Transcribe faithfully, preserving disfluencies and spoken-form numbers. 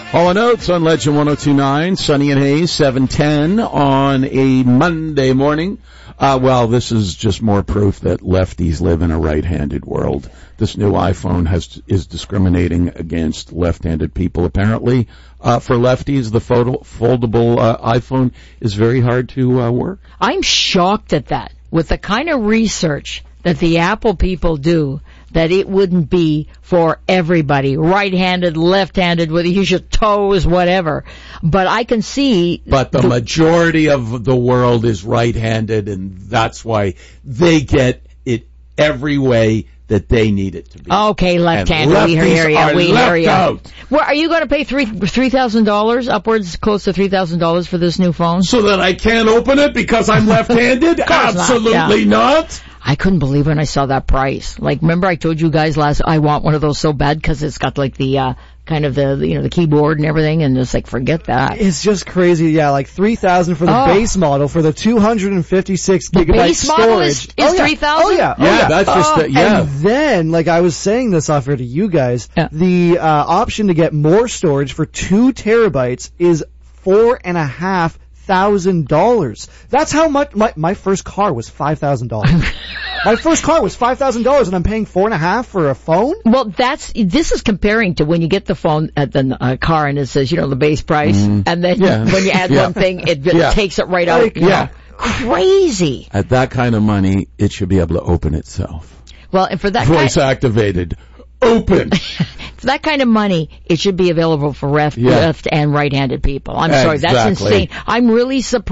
Hall and Oates on Legend one oh two point nine, Sunny and Hayes, seven ten on a Monday morning. Uh, well, this is just more proof that lefties live in a right-handed world. This new iPhone has is discriminating against left-handed people, apparently. Uh, for lefties, the photo, foldable uh, iPhone is very hard to uh, work. I'm shocked at that. With the kind of research that the Apple people do, that it wouldn't be for everybody, right-handed, left-handed, whether you use your toes, whatever. But I can see... But the, the majority of the world is right-handed, and that's why they get it every way that they need it to be. Okay, left-handed, we hear you. We hear you. Out. Well, are you going to pay three three thousand dollars, upwards, close to three thousand dollars for this new phone? So that I can't open it because I'm left-handed? Absolutely not. Yeah. not. I couldn't believe when I saw that price. Like, remember I told you guys last, I want one of those so bad because it's got like the, uh, kind of the, you know, the keyboard and everything, and it's like, forget that. It's just crazy, yeah, like three thousand for the oh. base model, for the two hundred fifty-six the gigabyte base storage. model is, is oh, yeah. three thousand? Oh yeah, oh, yeah, yeah. that's oh. just, the, yeah. And then, like I was saying this off air to you guys, yeah. the, uh, option to get more storage for two terabytes is four and a half thousand dollars. That's how much, my, my first car was five thousand dollars. My first car was five thousand dollars, and I'm paying four and a half for a phone? Well, that's, this is comparing to when you get the phone at the uh, car and it says, you know, the base price, mm. and then yeah. when you add yeah. one thing, it, it yeah. takes it right out. Like, yeah. Crazy. At that kind of money, it should be able to open itself. Well, and for that Voice kind, activated. Open. For that kind of money, it should be available for left, yeah. left and right-handed people. I'm exactly. sorry, that's insane. I'm really surprised.